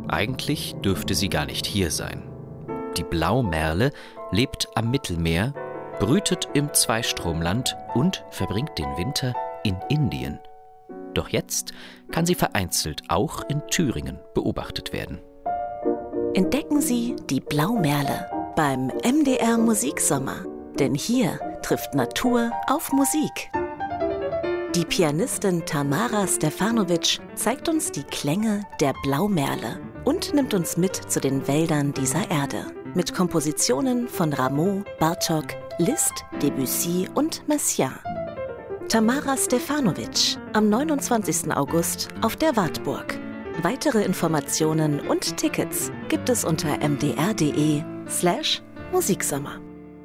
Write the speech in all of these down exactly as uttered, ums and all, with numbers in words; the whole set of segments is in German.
Eigentlich dürfte sie gar nicht hier sein. Die Blaumerle lebt am Mittelmeer, brütet im Zweistromland und verbringt den Winter in Indien. Doch jetzt kann sie vereinzelt auch in Thüringen beobachtet werden. Entdecken Sie die Blaumerle beim M D R Musiksommer. Denn hier trifft Natur auf Musik. Die Pianistin Tamara Stefanovic zeigt uns die Klänge der Blaumerle und nimmt uns mit zu den Wäldern dieser Erde. Mit Kompositionen von Rameau, Bartók, Liszt, Debussy und Messiaen. Tamara Stefanovic am neunundzwanzigsten August auf der Wartburg. Weitere Informationen und Tickets gibt es unter mdr.de slash Musiksommer.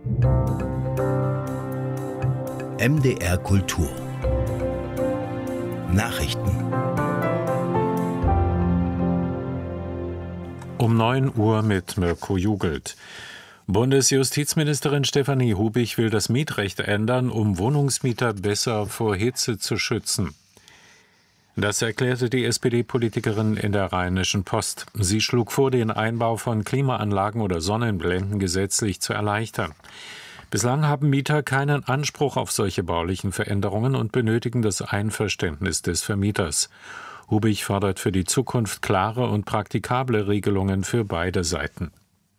M D R Kultur Nachrichten. Um neun Uhr mit Mirko Jugelt. Bundesjustizministerin Stefanie Hubich will das Mietrecht ändern, um Wohnungsmieter besser vor Hitze zu schützen. Das erklärte die S P D-Politikerin in der Rheinischen Post. Sie schlug vor, den Einbau von Klimaanlagen oder Sonnenblenden gesetzlich zu erleichtern. Bislang haben Mieter keinen Anspruch auf solche baulichen Veränderungen und benötigen das Einverständnis des Vermieters. Hubich fordert für die Zukunft klare und praktikable Regelungen für beide Seiten.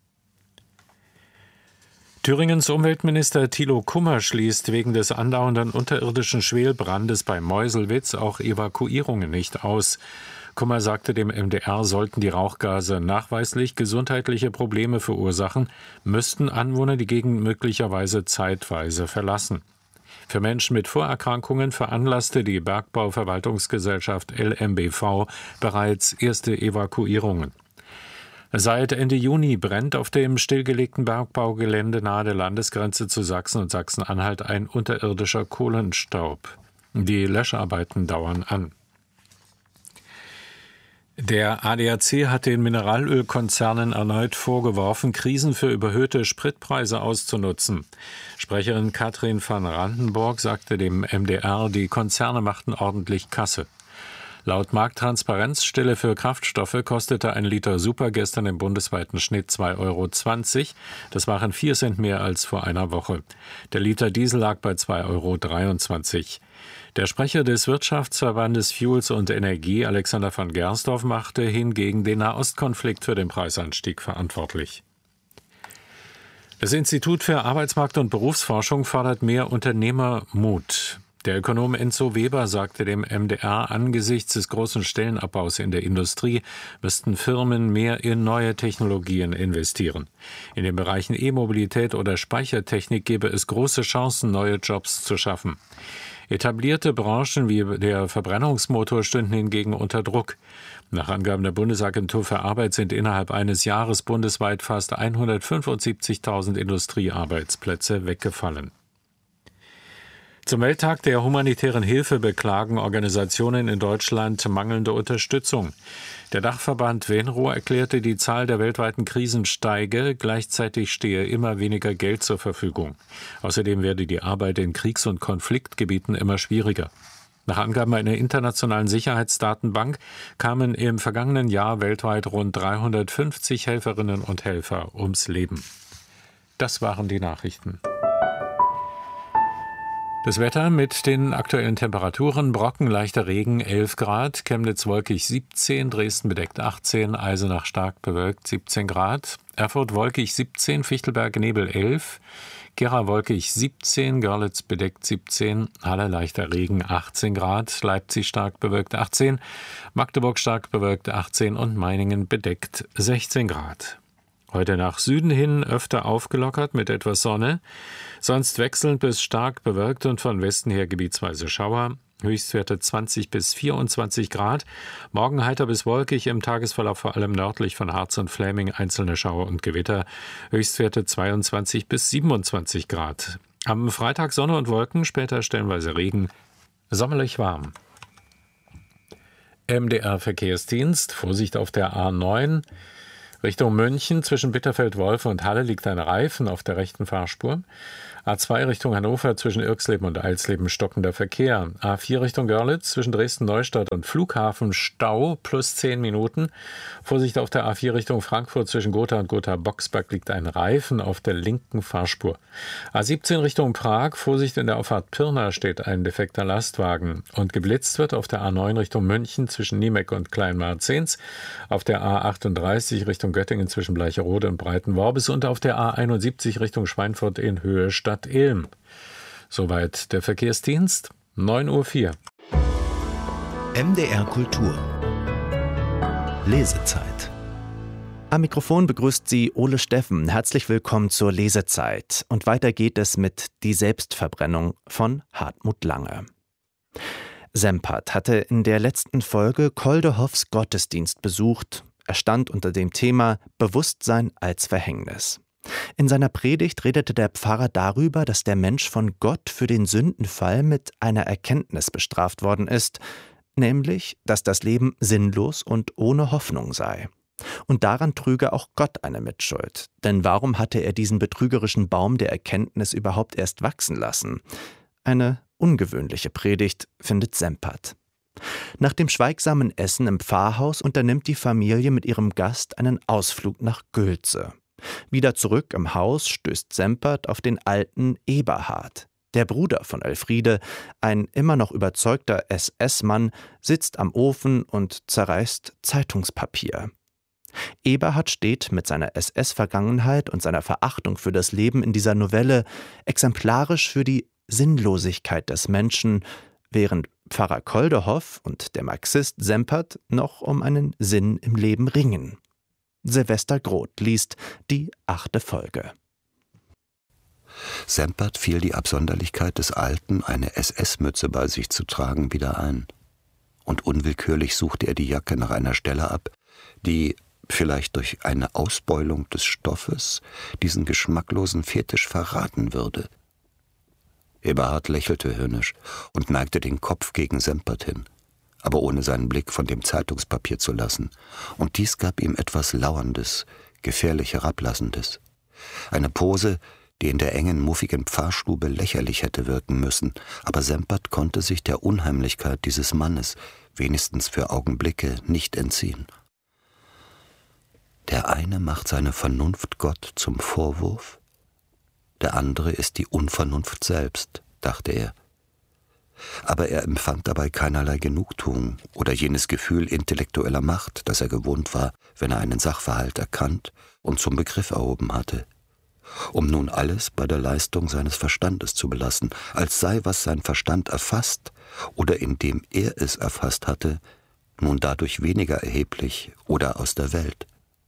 Thüringens Umweltminister Thilo Kummer schließt wegen des andauernden unterirdischen Schwelbrandes bei Meuselwitz auch Evakuierungen nicht aus. Kummer sagte dem M D R, sollten die Rauchgase nachweislich gesundheitliche Probleme verursachen, müssten Anwohner die Gegend möglicherweise zeitweise verlassen. Für Menschen mit Vorerkrankungen veranlasste die Bergbauverwaltungsgesellschaft L M B V bereits erste Evakuierungen. Seit Ende Juni brennt auf dem stillgelegten Bergbaugelände nahe der Landesgrenze zu Sachsen und Sachsen-Anhalt ein unterirdischer Kohlenstaub. Die Löscharbeiten dauern an. Der A D A C hat den Mineralölkonzernen erneut vorgeworfen, Krisen für überhöhte Spritpreise auszunutzen. Sprecherin Katrin van Randenburg sagte dem M D R, die Konzerne machten ordentlich Kasse. Laut Markttransparenzstelle für Kraftstoffe kostete ein Liter Super gestern im bundesweiten Schnitt zwei Euro zwanzig. Das waren vier Cent mehr als vor einer Woche. Der Liter Diesel lag bei zwei Euro dreiundzwanzig. Der Sprecher des Wirtschaftsverbandes Fuels und Energie, Alexander van Gersdorf, machte hingegen den Nahostkonflikt für den Preisanstieg verantwortlich. Das Institut für Arbeitsmarkt- und Berufsforschung fordert mehr Unternehmermut. Der Ökonom Enzo Weber sagte dem M D R, angesichts des großen Stellenabbaus in der Industrie müssten Firmen mehr in neue Technologien investieren. In den Bereichen E-Mobilität oder Speichertechnik gäbe es große Chancen, neue Jobs zu schaffen. Etablierte Branchen wie der Verbrennungsmotor stünden hingegen unter Druck. Nach Angaben der Bundesagentur für Arbeit sind innerhalb eines Jahres bundesweit fast hundertfünfundsiebzigtausend Industriearbeitsplätze weggefallen. Zum Welttag der humanitären Hilfe beklagen Organisationen in Deutschland mangelnde Unterstützung. Der Dachverband Venro erklärte, die Zahl der weltweiten Krisen steige, gleichzeitig stehe immer weniger Geld zur Verfügung. Außerdem werde die Arbeit in Kriegs- und Konfliktgebieten immer schwieriger. Nach Angaben einer internationalen Sicherheitsdatenbank kamen im vergangenen Jahr weltweit rund dreihundertfünfzig Helferinnen und Helfer ums Leben. Das waren die Nachrichten. Das Wetter mit den aktuellen Temperaturen: Brocken, leichter Regen elf Grad, Chemnitz wolkig siebzehn, Dresden bedeckt achtzehn, Eisenach stark bewölkt siebzehn Grad, Erfurt wolkig siebzehn, Fichtelberg Nebel elf, Gera wolkig siebzehn, Görlitz bedeckt siebzehn, Halle leichter Regen achtzehn Grad, Leipzig stark bewölkt achtzehn, Magdeburg stark bewölkt achtzehn und Meiningen bedeckt sechzehn Grad. Heute nach Süden hin öfter aufgelockert mit etwas Sonne, sonst wechselnd bis stark bewölkt und von Westen her gebietsweise Schauer. Höchstwerte zwanzig bis vierundzwanzig Grad. Morgen heiter bis wolkig, im Tagesverlauf vor allem nördlich von Harz und Fläming einzelne Schauer und Gewitter. Höchstwerte zweiundzwanzig bis siebenundzwanzig Grad. Am Freitag Sonne und Wolken, später stellenweise Regen. Sommerlich warm. M D R Verkehrsdienst, Vorsicht auf der A neun. Richtung München zwischen Bitterfeld-Wolfe und Halle liegt ein Reifen auf der rechten Fahrspur. A zwei Richtung Hannover zwischen Irxleben und Eilsleben stockender Verkehr. A vier Richtung Görlitz zwischen Dresden-Neustadt und Flughafen Stau plus zehn Minuten. Vorsicht auf der A vier Richtung Frankfurt zwischen Gotha und Gotha-Boxberg liegt ein Reifen auf der linken Fahrspur. A siebzehn Richtung Prag, Vorsicht in der Auffahrt Pirna steht ein defekter Lastwagen. Und geblitzt wird auf der A neun Richtung München zwischen Niemeck und Kleinmarzens, auf der A achtunddreißig Richtung Göttingen zwischen Bleicherode und Breitenworbis und auf der A einundsiebzig Richtung Schweinfurt in Höhe Stadt Ilm. Soweit der Verkehrsdienst, neun Uhr vier. M D R Kultur. Lesezeit. Am Mikrofon begrüßt Sie Ole Steffen. Herzlich willkommen zur Lesezeit. Und weiter geht es mit Die Selbstverbrennung von Hartmut Lange. Sempert hatte in der letzten Folge Koldehoffs Gottesdienst besucht. Er stand unter dem Thema Bewusstsein als Verhängnis. In seiner Predigt redete der Pfarrer darüber, dass der Mensch von Gott für den Sündenfall mit einer Erkenntnis bestraft worden ist, nämlich, dass das Leben sinnlos und ohne Hoffnung sei. Und daran trüge auch Gott eine Mitschuld. Denn warum hatte er diesen betrügerischen Baum der Erkenntnis überhaupt erst wachsen lassen? Eine ungewöhnliche Predigt, findet Sempert. Nach dem schweigsamen Essen im Pfarrhaus unternimmt die Familie mit ihrem Gast einen Ausflug nach Gülze. Wieder zurück im Haus stößt Sempert auf den alten Eberhard. Der Bruder von Elfriede, ein immer noch überzeugter S S-Mann, sitzt am Ofen und zerreißt Zeitungspapier. Eberhard steht mit seiner S S-Vergangenheit und seiner Verachtung für das Leben in dieser Novelle exemplarisch für die Sinnlosigkeit des Menschen, während Pfarrer Koldehoff und der Marxist Sempert noch um einen Sinn im Leben ringen. Silvester Groth liest die achte Folge. Sempert fiel die Absonderlichkeit des Alten, eine S S-Mütze bei sich zu tragen, wieder ein. Und unwillkürlich suchte er die Jacke nach einer Stelle ab, die, vielleicht durch eine Ausbeulung des Stoffes, diesen geschmacklosen Fetisch verraten würde. Eberhard lächelte höhnisch und neigte den Kopf gegen Sempert hin, aber ohne seinen Blick von dem Zeitungspapier zu lassen, und dies gab ihm etwas Lauerndes, gefährlich Herablassendes. Eine Pose, die in der engen, muffigen Pfarrstube lächerlich hätte wirken müssen, aber Sempert konnte sich der Unheimlichkeit dieses Mannes, wenigstens für Augenblicke, nicht entziehen. Der eine macht seine Vernunft Gott zum Vorwurf, der andere ist die Unvernunft selbst, dachte er. Aber er empfand dabei keinerlei Genugtuung oder jenes Gefühl intellektueller Macht, das er gewohnt war, wenn er einen Sachverhalt erkannt und zum Begriff erhoben hatte, um nun alles bei der Leistung seines Verstandes zu belassen, als sei, was sein Verstand erfasst oder indem er es erfasst hatte, nun dadurch weniger erheblich oder aus der Welt.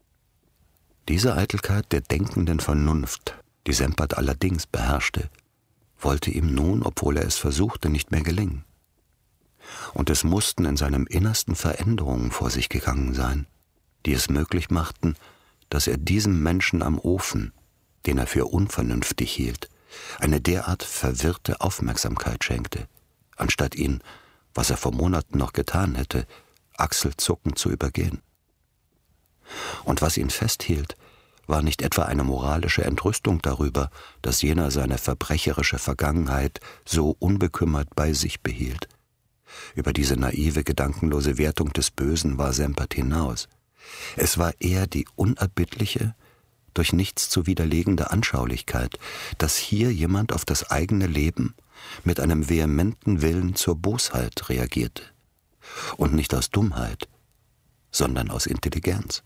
Diese Eitelkeit der denkenden Vernunft, die Sempert allerdings beherrschte, wollte ihm nun, obwohl er es versuchte, nicht mehr gelingen. Und es mussten in seinem Innersten Veränderungen vor sich gegangen sein, die es möglich machten, dass er diesem Menschen am Ofen, den er für unvernünftig hielt, eine derart verwirrte Aufmerksamkeit schenkte, anstatt ihn, was er vor Monaten noch getan hätte, achselzuckend zu übergehen. Und was ihn festhielt, war nicht etwa eine moralische Entrüstung darüber, dass jener seine verbrecherische Vergangenheit so unbekümmert bei sich behielt. Über diese naive, gedankenlose Wertung des Bösen war Sempert hinaus. Es war eher die unerbittliche, durch nichts zu widerlegende Anschaulichkeit, dass hier jemand auf das eigene Leben mit einem vehementen Willen zur Bosheit reagierte. Und nicht aus Dummheit, sondern aus Intelligenz.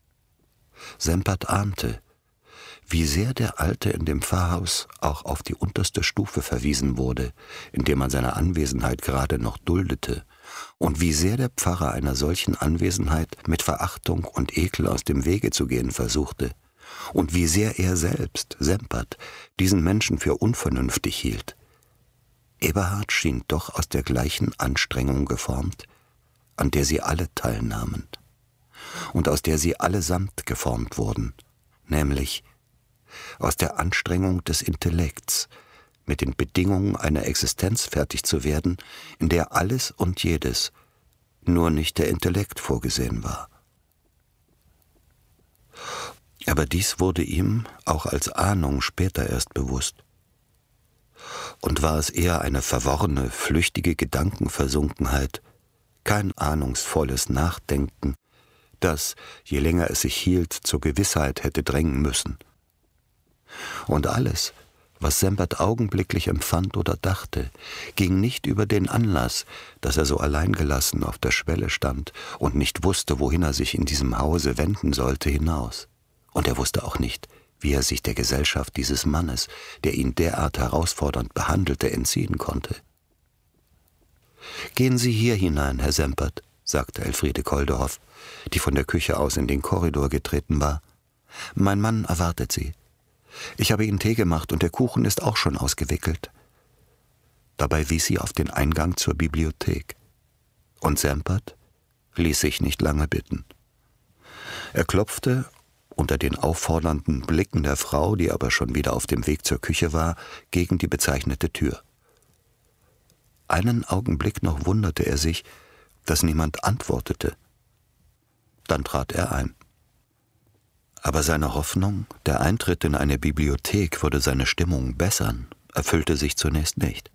Sempert ahnte, wie sehr der Alte in dem Pfarrhaus auch auf die unterste Stufe verwiesen wurde, in der man seine Anwesenheit gerade noch duldete, und wie sehr der Pfarrer einer solchen Anwesenheit mit Verachtung und Ekel aus dem Wege zu gehen versuchte, und wie sehr er selbst, Sempert, diesen Menschen für unvernünftig hielt. Eberhard schien doch aus der gleichen Anstrengung geformt, an der sie alle teilnahmen und aus der sie allesamt geformt wurden, nämlich aus der Anstrengung des Intellekts, mit den Bedingungen einer Existenz fertig zu werden, in der alles und jedes, nur nicht der Intellekt vorgesehen war. Aber dies wurde ihm auch als Ahnung später erst bewusst. Und war es eher eine verworrene, flüchtige Gedankenversunkenheit, kein ahnungsvolles Nachdenken, das, je länger es sich hielt, zur Gewissheit hätte drängen müssen. Und alles, was Sempert augenblicklich empfand oder dachte, ging nicht über den Anlass, dass er so alleingelassen auf der Schwelle stand und nicht wusste, wohin er sich in diesem Hause wenden sollte, hinaus. Und er wusste auch nicht, wie er sich der Gesellschaft dieses Mannes, der ihn derart herausfordernd behandelte, entziehen konnte. »Gehen Sie hier hinein, Herr Sempert«, sagte Elfriede Koldehoff, die von der Küche aus in den Korridor getreten war. »Mein Mann erwartet Sie. Ich habe Ihnen Tee gemacht und der Kuchen ist auch schon ausgewickelt.« Dabei wies sie auf den Eingang zur Bibliothek. Und Sempert ließ sich nicht lange bitten. Er klopfte unter den auffordernden Blicken der Frau, die aber schon wieder auf dem Weg zur Küche war, gegen die bezeichnete Tür. Einen Augenblick noch wunderte er sich, dass niemand antwortete. Dann trat er ein. Aber seine Hoffnung, der Eintritt in eine Bibliothek würde seine Stimmung bessern, erfüllte sich zunächst nicht.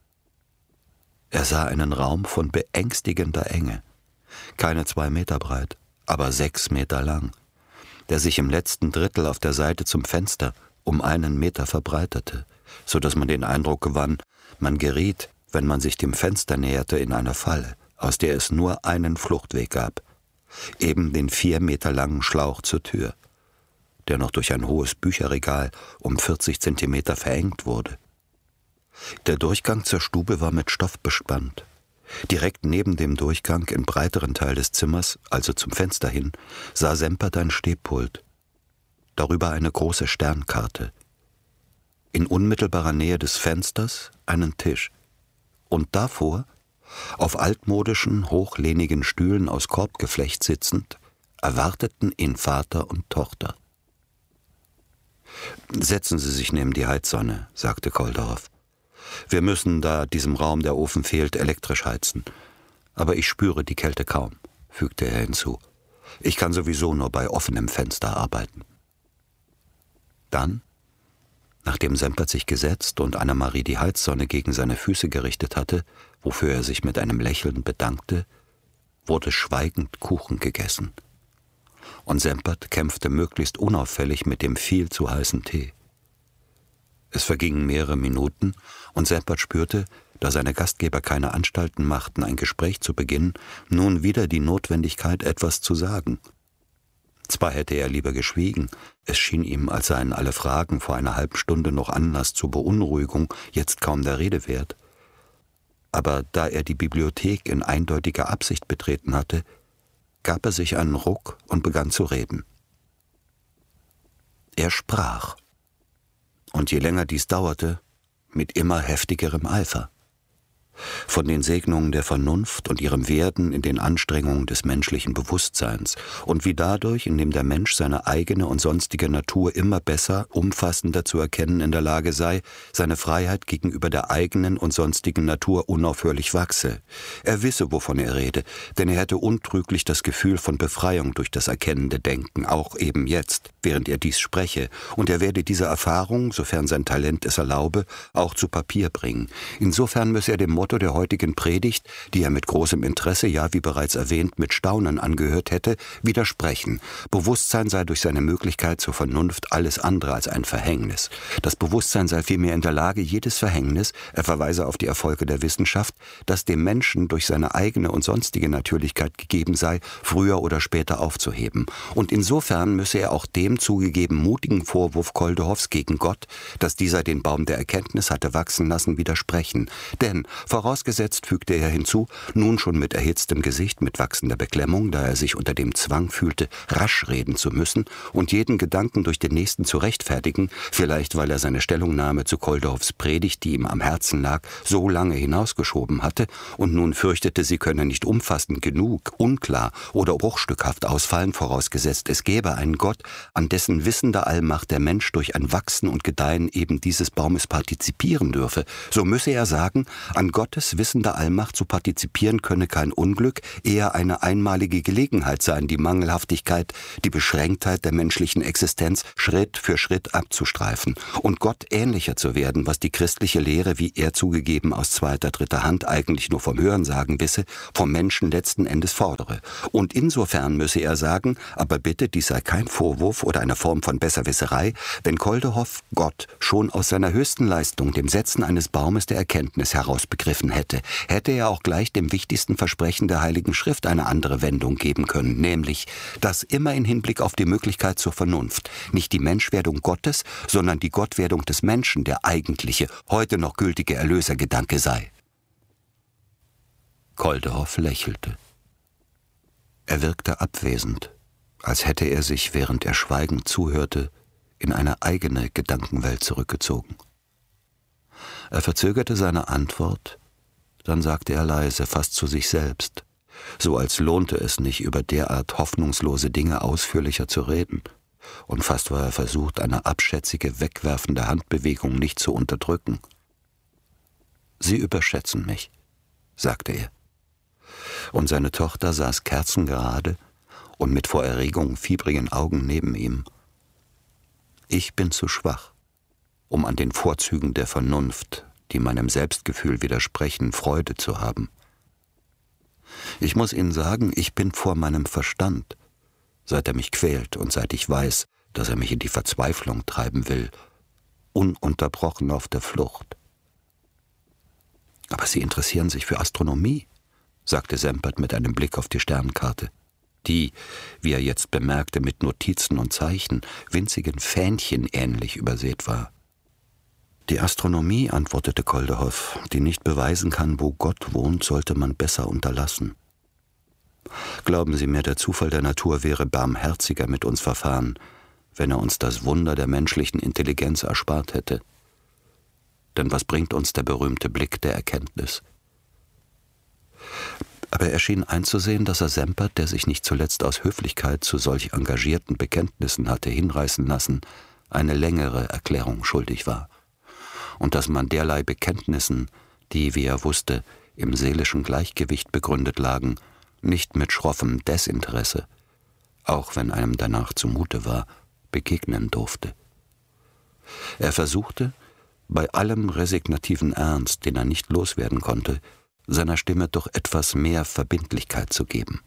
Er sah einen Raum von beängstigender Enge, keine zwei Meter breit, aber sechs Meter lang, der sich im letzten Drittel auf der Seite zum Fenster um einen Meter verbreitete, so dass man den Eindruck gewann, man geriet, wenn man sich dem Fenster näherte, in eine Falle, aus der es nur einen Fluchtweg gab, eben den vier Meter langen Schlauch zur Tür, der noch durch ein hohes Bücherregal um vierzig Zentimeter verengt wurde. Der Durchgang zur Stube war mit Stoff bespannt. Direkt neben dem Durchgang im breiteren Teil des Zimmers, also zum Fenster hin, sah Sempert ein Stehpult, darüber eine große Sternkarte. In unmittelbarer Nähe des Fensters einen Tisch. Und davor, auf altmodischen, hochlehnigen Stühlen aus Korbgeflecht sitzend, erwarteten ihn Vater und Tochter. »Setzen Sie sich neben die Heizsonne«, sagte Koldehoff. »Wir müssen, da diesem Raum der Ofen fehlt, elektrisch heizen. Aber ich spüre die Kälte kaum«, fügte er hinzu. »Ich kann sowieso nur bei offenem Fenster arbeiten.« Dann, nachdem Sempert sich gesetzt und Annemarie die Heizsonne gegen seine Füße gerichtet hatte, wofür er sich mit einem Lächeln bedankte, wurde schweigend Kuchen gegessen. Und Sempert kämpfte möglichst unauffällig mit dem viel zu heißen Tee. Es vergingen mehrere Minuten, und Sempert spürte, da seine Gastgeber keine Anstalten machten, ein Gespräch zu beginnen, nun wieder die Notwendigkeit, etwas zu sagen. Zwar hätte er lieber geschwiegen, es schien ihm, als seien alle Fragen vor einer halben Stunde noch Anlass zur Beunruhigung, jetzt kaum der Rede wert. Aber da er die Bibliothek in eindeutiger Absicht betreten hatte, gab er sich einen Ruck und begann zu reden. Er sprach. Und je länger dies dauerte, mit immer heftigerem Eifer. Von den Segnungen der Vernunft und ihrem Werden in den Anstrengungen des menschlichen Bewusstseins und wie dadurch, indem der Mensch seine eigene und sonstige Natur immer besser, umfassender zu erkennen in der Lage sei, seine Freiheit gegenüber der eigenen und sonstigen Natur unaufhörlich wachse. Er wisse, wovon er rede, denn er hätte untrüglich das Gefühl von Befreiung durch das erkennende Denken, auch eben jetzt, während er dies spreche, und er werde diese Erfahrung, sofern sein Talent es erlaube, auch zu Papier bringen. Insofern müsse er dem Motto der heutigen Predigt, die er mit großem Interesse, ja wie bereits erwähnt, mit Staunen angehört hätte, widersprechen. Bewusstsein sei durch seine Möglichkeit zur Vernunft alles andere als ein Verhängnis. Das Bewusstsein sei vielmehr in der Lage, jedes Verhängnis, er verweise auf die Erfolge der Wissenschaft, das dem Menschen durch seine eigene und sonstige Natürlichkeit gegeben sei, früher oder später aufzuheben. Und insofern müsse er auch dem zugegeben mutigen Vorwurf Koldehoffs gegen Gott, dass dieser den Baum der Erkenntnis hatte wachsen lassen, widersprechen. Denn, vorausgesetzt, fügte er hinzu, nun schon mit erhitztem Gesicht, mit wachsender Beklemmung, da er sich unter dem Zwang fühlte, rasch reden zu müssen und jeden Gedanken durch den nächsten zu rechtfertigen, vielleicht weil er seine Stellungnahme zu Koldehoffs Predigt, die ihm am Herzen lag, so lange hinausgeschoben hatte und nun fürchtete, sie könne nicht umfassend genug, unklar oder bruchstückhaft ausfallen, vorausgesetzt, es gäbe einen Gott, an dessen wissender Allmacht der Mensch durch ein Wachsen und Gedeihen eben dieses Baumes partizipieren dürfe, so müsse er sagen, an Gott Gottes wissender Allmacht zu partizipieren könne kein Unglück, eher eine einmalige Gelegenheit sein, die Mangelhaftigkeit, die Beschränktheit der menschlichen Existenz Schritt für Schritt abzustreifen und Gott ähnlicher zu werden, was die christliche Lehre, wie er zugegeben aus zweiter, dritter Hand eigentlich nur vom Hörensagen wisse, vom Menschen letzten Endes fordere. Und insofern müsse er sagen, aber bitte, dies sei kein Vorwurf oder eine Form von Besserwisserei, wenn Koldehoff Gott schon aus seiner höchsten Leistung, dem Setzen eines Baumes der Erkenntnis, heraus begriffen hätte, hätte er auch gleich dem wichtigsten Versprechen der Heiligen Schrift eine andere Wendung geben können, nämlich, dass immer in Hinblick auf die Möglichkeit zur Vernunft nicht die Menschwerdung Gottes, sondern die Gottwerdung des Menschen der eigentliche, heute noch gültige Erlösergedanke sei. Koldehoff lächelte. Er wirkte abwesend, als hätte er sich, während er schweigend zuhörte, in eine eigene Gedankenwelt zurückgezogen. Er verzögerte seine Antwort, dann sagte er leise, fast zu sich selbst, so als lohnte es nicht, über derart hoffnungslose Dinge ausführlicher zu reden, und fast war er versucht, eine abschätzige, wegwerfende Handbewegung nicht zu unterdrücken. »Sie überschätzen mich«, sagte er. Und seine Tochter saß kerzengerade und mit vor Erregung fiebrigen Augen neben ihm. »Ich bin zu schwach, um an den Vorzügen der Vernunft, die meinem Selbstgefühl widersprechen, Freude zu haben. Ich muss Ihnen sagen, ich bin vor meinem Verstand, seit er mich quält und seit ich weiß, dass er mich in die Verzweiflung treiben will, ununterbrochen auf der Flucht.« »Aber Sie interessieren sich für Astronomie«, sagte Sempert mit einem Blick auf die Sternkarte, die, wie er jetzt bemerkte, mit Notizen und Zeichen, winzigen Fähnchen ähnlich übersät war. »Die Astronomie«, antwortete Koldehoff, »die nicht beweisen kann, wo Gott wohnt, sollte man besser unterlassen. Glauben Sie mir, der Zufall der Natur wäre barmherziger mit uns verfahren, wenn er uns das Wunder der menschlichen Intelligenz erspart hätte. Denn was bringt uns der berühmte Blick der Erkenntnis?« Aber er schien einzusehen, dass er Sempert, der sich nicht zuletzt aus Höflichkeit zu solch engagierten Bekenntnissen hatte hinreißen lassen, eine längere Erklärung schuldig war, und dass man derlei Bekenntnissen, die, wie er wusste, im seelischen Gleichgewicht begründet lagen, nicht mit schroffem Desinteresse, auch wenn einem danach zumute war, begegnen durfte. Er versuchte, bei allem resignativen Ernst, den er nicht loswerden konnte, seiner Stimme doch etwas mehr Verbindlichkeit zu geben.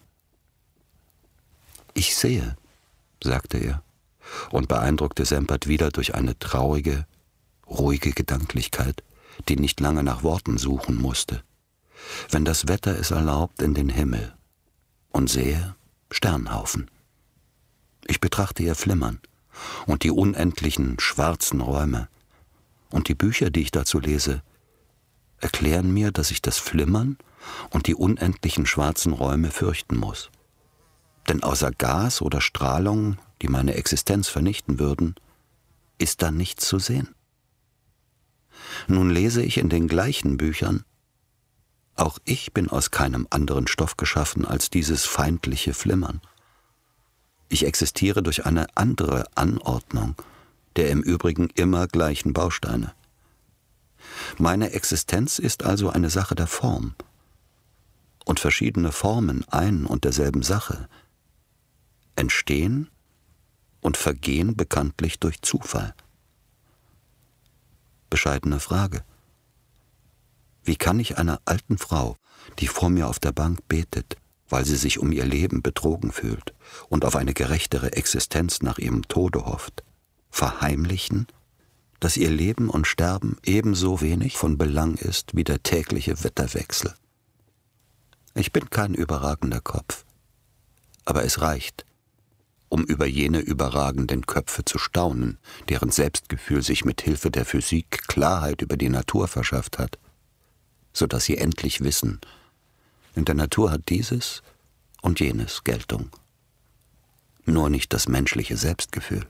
»Ich sehe«, sagte er, und beeindruckte Sempert wieder durch eine traurige, ruhige Gedanklichkeit, die nicht lange nach Worten suchen musste, »wenn das Wetter es erlaubt, in den Himmel und sehe Sternhaufen. Ich betrachte ihr Flimmern und die unendlichen schwarzen Räume, und die Bücher, die ich dazu lese, erklären mir, dass ich das Flimmern und die unendlichen schwarzen Räume fürchten muss. Denn außer Gas oder Strahlung, die meine Existenz vernichten würden, ist da nichts zu sehen. Nun lese ich in den gleichen Büchern, auch ich bin aus keinem anderen Stoff geschaffen als dieses feindliche Flimmern. Ich existiere durch eine andere Anordnung der im Übrigen immer gleichen Bausteine. Meine Existenz ist also eine Sache der Form, und verschiedene Formen ein und derselben Sache entstehen und vergehen bekanntlich durch Zufall. Bescheidene Frage. Wie kann ich einer alten Frau, die vor mir auf der Bank betet, weil sie sich um ihr Leben betrogen fühlt und auf eine gerechtere Existenz nach ihrem Tode hofft, verheimlichen, dass ihr Leben und Sterben ebenso wenig von Belang ist wie der tägliche Wetterwechsel? Ich bin kein überragender Kopf, aber es reicht, um über jene überragenden Köpfe zu staunen, deren Selbstgefühl sich mit Hilfe der Physik Klarheit über die Natur verschafft hat, so dass sie endlich wissen, in der Natur hat dieses und jenes Geltung, nur nicht das menschliche Selbstgefühl.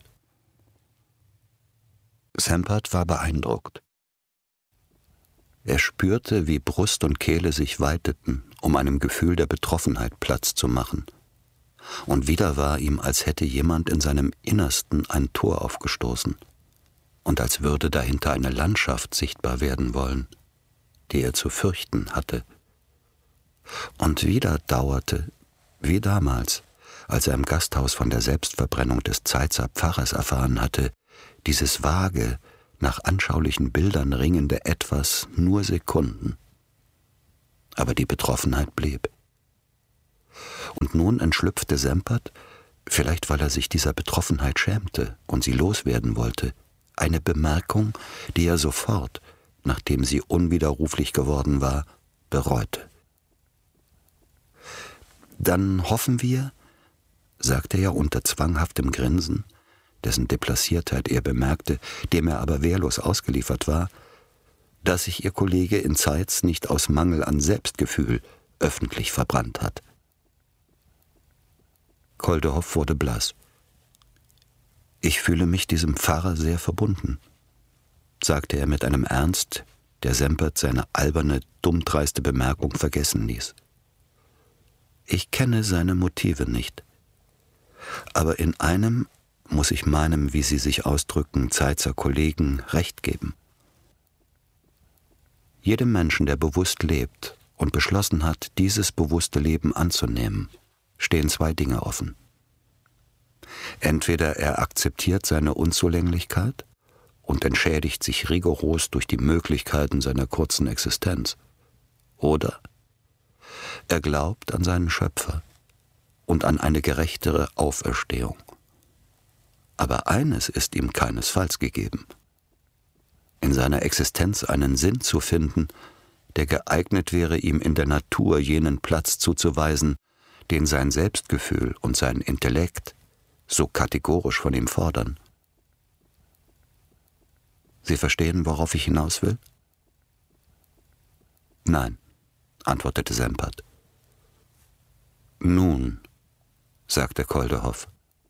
Sempert war beeindruckt. Er spürte, wie Brust und Kehle sich weiteten, um einem Gefühl der Betroffenheit Platz zu machen. Und wieder war ihm, als hätte jemand in seinem Innersten ein Tor aufgestoßen und als würde dahinter eine Landschaft sichtbar werden wollen, die er zu fürchten hatte. Und wieder dauerte, wie damals, als er im Gasthaus von der Selbstverbrennung des Zeitzer Pfarrers erfahren hatte, dieses vage, nach anschaulichen Bildern ringende Etwas nur Sekunden. Aber die Betroffenheit blieb. Und nun entschlüpfte Sempert, vielleicht weil er sich dieser Betroffenheit schämte und sie loswerden wollte, eine Bemerkung, die er sofort, nachdem sie unwiderruflich geworden war, bereute. »Dann hoffen wir«, sagte er unter zwanghaftem Grinsen, dessen Deplaciertheit er bemerkte, dem er aber wehrlos ausgeliefert war, dass sich Ihr Kollege in Zeitz nicht aus Mangel an Selbstgefühl öffentlich verbrannt hat. Koldehoff wurde blass. »Ich fühle mich diesem Pfarrer sehr verbunden«, sagte er mit einem Ernst, der Sempert seine alberne, dummdreiste Bemerkung vergessen ließ. »Ich kenne seine Motive nicht. Aber in einem muss ich meinem, wie Sie sich ausdrücken, Zeitzer Kollegen Recht geben. Jedem Menschen, der bewusst lebt und beschlossen hat, dieses bewusste Leben anzunehmen, stehen zwei Dinge offen. Entweder er akzeptiert seine Unzulänglichkeit und entschädigt sich rigoros durch die Möglichkeiten seiner kurzen Existenz, oder er glaubt an seinen Schöpfer und an eine gerechtere Auferstehung. Aber eines ist ihm keinesfalls gegeben: in seiner Existenz einen Sinn zu finden, der geeignet wäre, ihm in der Natur jenen Platz zuzuweisen, den sein Selbstgefühl und sein Intellekt so kategorisch von ihm fordern. Sie verstehen, worauf ich hinaus will? »Nein«, antwortete Sempert. »Nun«, sagte Koldehoff,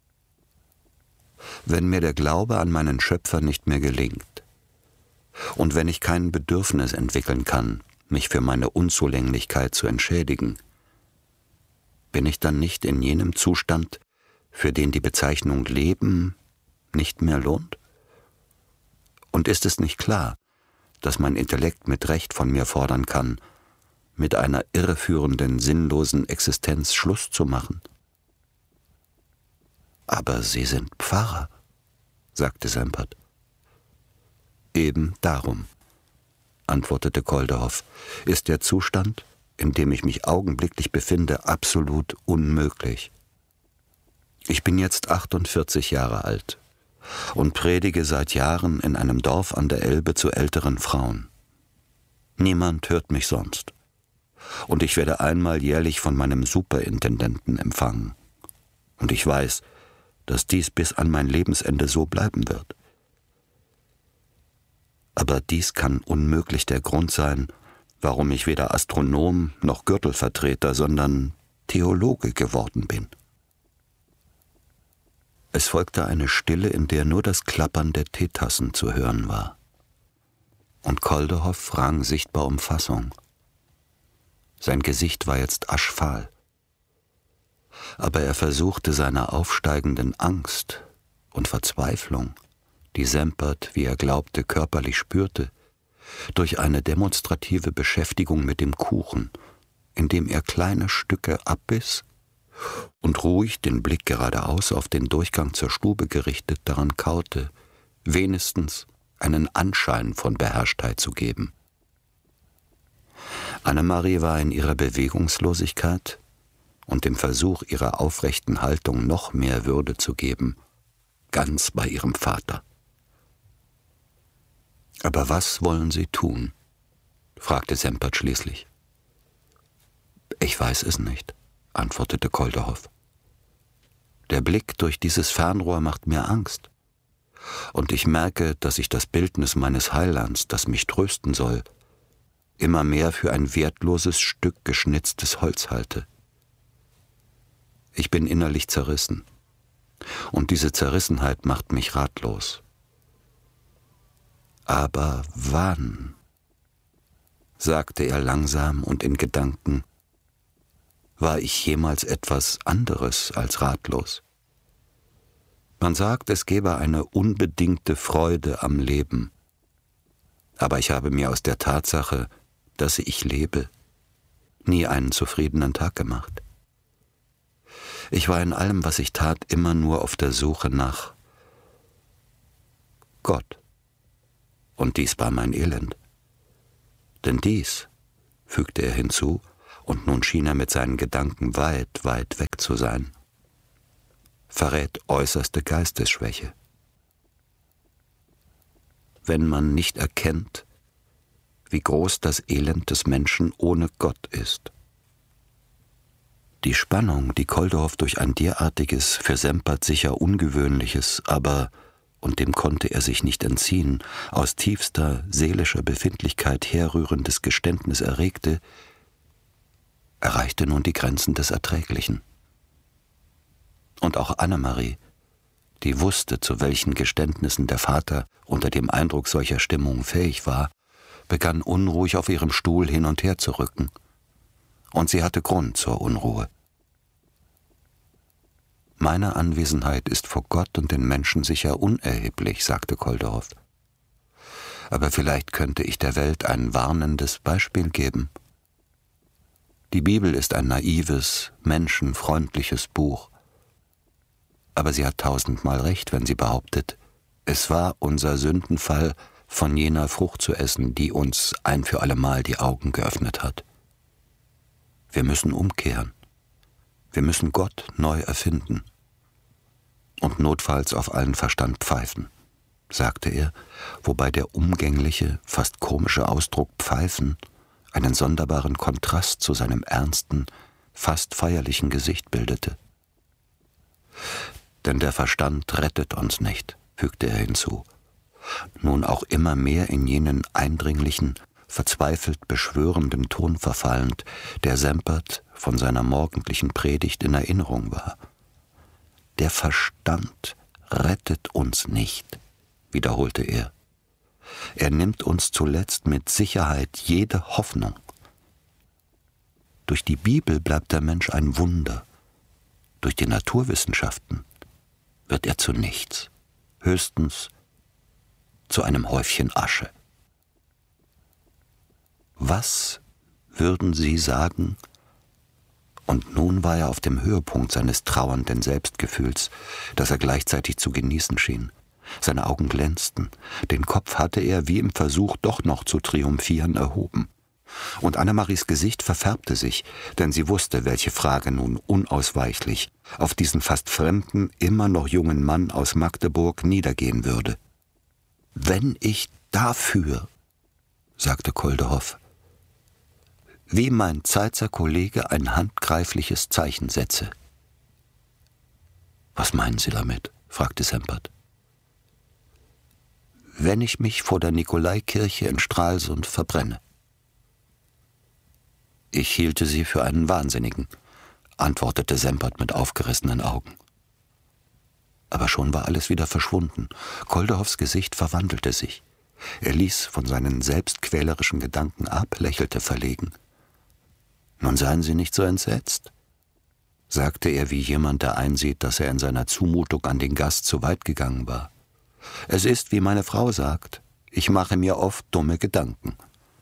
»wenn mir der Glaube an meinen Schöpfer nicht mehr gelingt und wenn ich kein Bedürfnis entwickeln kann, mich für meine Unzulänglichkeit zu entschädigen, bin ich dann nicht in jenem Zustand, für den die Bezeichnung Leben nicht mehr lohnt? Und ist es nicht klar, dass mein Intellekt mit Recht von mir fordern kann, mit einer irreführenden, sinnlosen Existenz Schluss zu machen?« »Aber Sie sind Pfarrer«, sagte Sempert. »Eben darum«, antwortete Koldehoff, »ist der Zustand, in dem ich mich augenblicklich befinde, absolut unmöglich. Ich bin jetzt achtundvierzig Jahre alt und predige seit Jahren in einem Dorf an der Elbe zu älteren Frauen. Niemand hört mich sonst. Und ich werde einmal jährlich von meinem Superintendenten empfangen. Und ich weiß, dass dies bis an mein Lebensende so bleiben wird. Aber dies kann unmöglich der Grund sein, warum ich weder Astronom noch Gürtelvertreter, sondern Theologe geworden bin.« Es folgte eine Stille, in der nur das Klappern der Teetassen zu hören war. Und Koldehoff rang sichtbar um Fassung. Sein Gesicht war jetzt aschfahl. Aber er versuchte seiner aufsteigenden Angst und Verzweiflung, die Sempert, wie er glaubte, körperlich spürte, durch eine demonstrative Beschäftigung mit dem Kuchen, indem er kleine Stücke abbiss und ruhig, den Blick geradeaus auf den Durchgang zur Stube gerichtet, daran kaute, wenigstens einen Anschein von Beherrschtheit zu geben. Annemarie war in ihrer Bewegungslosigkeit und dem Versuch, ihrer aufrechten Haltung noch mehr Würde zu geben, ganz bei ihrem Vater. »Aber was wollen Sie tun?« fragte Sempert schließlich. »Ich weiß es nicht«, antwortete Koldehoff. »Der Blick durch dieses Fernrohr macht mir Angst. Und ich merke, dass ich das Bildnis meines Heilands, das mich trösten soll, immer mehr für ein wertloses Stück geschnitztes Holz halte. Ich bin innerlich zerrissen. Und diese Zerrissenheit macht mich ratlos. Aber wann?« sagte er langsam und in Gedanken, »war ich jemals etwas anderes als ratlos? Man sagt, es gebe eine unbedingte Freude am Leben. Aber ich habe mir aus der Tatsache, dass ich lebe, nie einen zufriedenen Tag gemacht. Ich war in allem, was ich tat, immer nur auf der Suche nach Gott. Und dies war mein Elend. Denn dies, fügte er hinzu, und nun schien er mit seinen Gedanken weit, weit weg zu sein, verrät äußerste Geistesschwäche. Wenn man nicht erkennt, wie groß das Elend des Menschen ohne Gott ist. Die Spannung, die Kolderhoff durch ein derartiges, für Sempert sicher ungewöhnliches, aber, und dem konnte er sich nicht entziehen, aus tiefster seelischer Befindlichkeit herrührendes Geständnis erregte, erreichte nun die Grenzen des Erträglichen. Und auch Annemarie, die wusste, zu welchen Geständnissen der Vater unter dem Eindruck solcher Stimmung fähig war, begann unruhig auf ihrem Stuhl hin und her zu rücken. Und sie hatte Grund zur Unruhe. »Meine Anwesenheit ist vor Gott und den Menschen sicher unerheblich«, sagte Kolderhoff. »Aber vielleicht könnte ich der Welt ein warnendes Beispiel geben. Die Bibel ist ein naives, menschenfreundliches Buch. Aber sie hat tausendmal recht, wenn sie behauptet, es war unser Sündenfall, von jener Frucht zu essen, die uns ein für allemal die Augen geöffnet hat. Wir müssen umkehren. Wir müssen Gott neu erfinden. Und notfalls auf allen Verstand pfeifen«, sagte er, wobei der umgängliche, fast komische Ausdruck »pfeifen« einen sonderbaren Kontrast zu seinem ernsten, fast feierlichen Gesicht bildete. »Denn der Verstand rettet uns nicht«, fügte er hinzu, nun auch immer mehr in jenen eindringlichen, verzweifelt beschwörenden Ton verfallend, der Sempert von seiner morgendlichen Predigt in Erinnerung war. »Der Verstand rettet uns nicht«, wiederholte er. »Er nimmt uns zuletzt mit Sicherheit jede Hoffnung. Durch die Bibel bleibt der Mensch ein Wunder. Durch die Naturwissenschaften wird er zu nichts, höchstens zu einem Häufchen Asche. Was würden Sie sagen?« Und nun war er auf dem Höhepunkt seines trauernden Selbstgefühls, das er gleichzeitig zu genießen schien. Seine Augen glänzten, den Kopf hatte er, wie im Versuch, doch noch zu triumphieren, erhoben. Und Annemaries Gesicht verfärbte sich, denn sie wusste, welche Frage nun unausweichlich auf diesen fast fremden, immer noch jungen Mann aus Magdeburg niedergehen würde. »Wenn ich dafür«, sagte Kolderhoff, »wie mein Zeitzer Kollege ein handgreifliches Zeichen setze.« »Was meinen Sie damit?« fragte Sempert. »Wenn ich mich vor der Nikolaikirche in Stralsund verbrenne.« »Ich hielte Sie für einen Wahnsinnigen«, antwortete Sempert mit aufgerissenen Augen. Aber schon war alles wieder verschwunden. Kolderhoffs Gesicht verwandelte sich. Er ließ von seinen selbstquälerischen Gedanken ab, lächelte verlegen. »Nun seien Sie nicht so entsetzt«, sagte er wie jemand, der einsieht, dass er in seiner Zumutung an den Gast zu weit gegangen war. »Es ist, wie meine Frau sagt, ich mache mir oft dumme Gedanken.«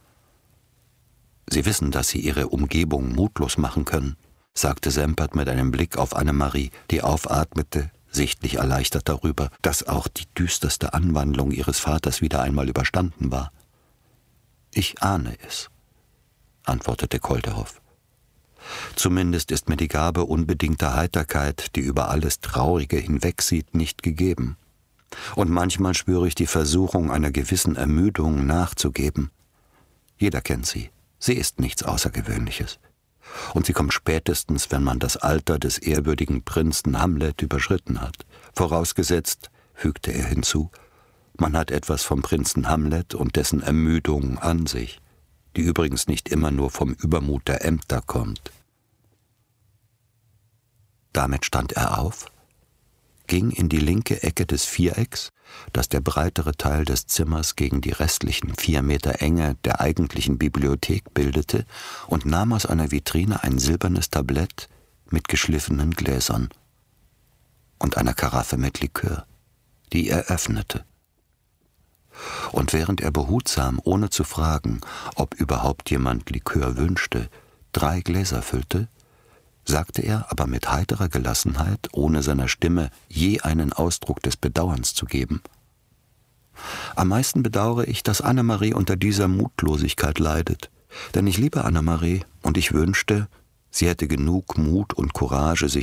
»Sie wissen, dass Sie Ihre Umgebung mutlos machen können«, sagte Sempert mit einem Blick auf Annemarie, die aufatmete, sichtlich erleichtert darüber, dass auch die düsterste Anwandlung ihres Vaters wieder einmal überstanden war. »Ich ahne es«, antwortete Kolderhoff. »Zumindest ist mir die Gabe unbedingter Heiterkeit, die über alles Traurige hinwegsieht, nicht gegeben. Und manchmal spüre ich die Versuchung, einer gewissen Ermüdung nachzugeben. Jeder kennt sie. Sie ist nichts Außergewöhnliches. Und sie kommt spätestens, wenn man das Alter des ehrwürdigen Prinzen Hamlet überschritten hat. Vorausgesetzt«, fügte er hinzu, »man hat etwas vom Prinzen Hamlet und dessen Ermüdung an sich, die übrigens nicht immer nur vom Übermut der Ämter kommt.« Damit stand er auf, ging in die linke Ecke des Vierecks, das der breitere Teil des Zimmers gegen die restlichen vier Meter Enge der eigentlichen Bibliothek bildete, und nahm aus einer Vitrine ein silbernes Tablett mit geschliffenen Gläsern und einer Karaffe mit Likör, die er öffnete. Und während er behutsam, ohne zu fragen, ob überhaupt jemand Likör wünschte, drei Gläser füllte, sagte er aber mit heiterer Gelassenheit, ohne seiner Stimme je einen Ausdruck des Bedauerns zu geben: Am meisten bedauere ich, dass Annemarie unter dieser Mutlosigkeit leidet. Denn ich liebe Annemarie und ich wünschte, sie hätte genug Mut und Courage, sich